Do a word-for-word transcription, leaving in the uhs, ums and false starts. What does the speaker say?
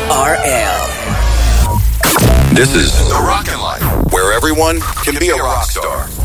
R L. This is The Rockin' Life, where everyone can be a rock star.